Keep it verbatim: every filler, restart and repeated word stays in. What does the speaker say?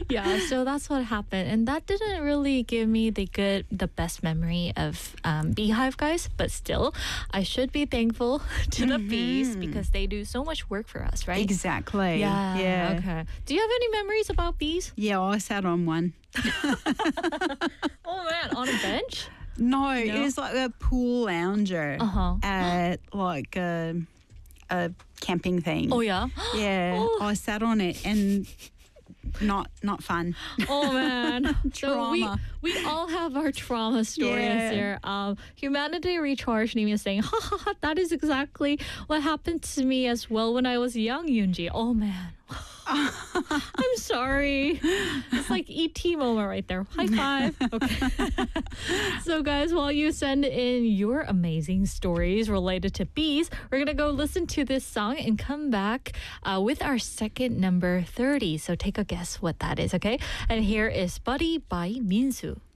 Yeah, so that's what happened. And that didn't really give me the good, the best memory of um, Beehive guys, but still, I should be thankful to the bees because they do so much work for us, right? Exactly. Yeah. Yeah. Okay. Do you have any memories about bees? Yeah, I sat on one. Oh man, on a bench? No, it was like a pool lounger Uh-huh. at like a, a camping thing. Oh yeah. Yeah, Oh. I sat on it and not not fun. Oh man. So we Trauma. we all have our trauma stories Yeah. here. Um Humanity Recharge Nimi is saying, ha ha ha, that is exactly what happened to me as well when I was young, Yoonji. Oh man. I'm sorry. It's like E T moment right there. High five. Okay. So guys, while you send in your amazing stories related to bees, we're gonna go listen to this song and come back uh, with our second number thirty. So take a guess what that is, okay? And here is Buddy by Minsu.